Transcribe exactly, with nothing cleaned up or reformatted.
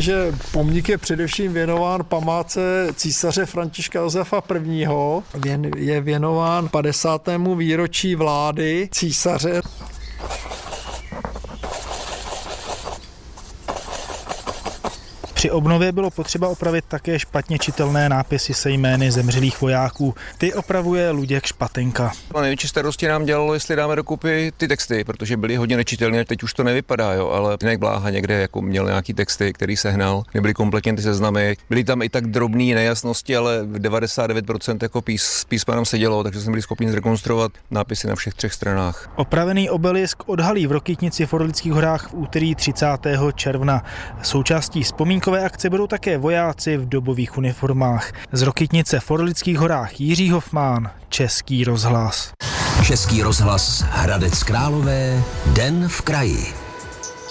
že pomník je především věnován památce císaře Františka Josefa prvního. Je věnován padesátému výročí vlády císaře. Při obnově bylo potřeba opravit také špatně čitelné nápisy se jmény zemřelých vojáků. Ty opravuje Luděk Špatenka. A největší starosti nám dělalo, jestli dáme dokupy ty texty, protože byly hodně nečitelné, teď už to nevypadá, jo, ale Jinek Bláha někde jako měl nějaký texty, který sehnal, nebyly kompletně ty seznamy. Byly tam i tak drobné nejasnosti, ale devadesát devět procent jako pís, písma nám sedělo, takže jsme byli schopni zrekonstruovat nápisy na všech třech stranách. Opravený obelisk odhalí v Rokytnici v Orlických horách v úterý třicátého června. Součástí vzpomínkové akce budou také vojáci v dobových uniformách. Z Rokytnice v Orlických horách Jiří Hofmán, Český rozhlas. Český rozhlas Hradec Králové, Den v kraji.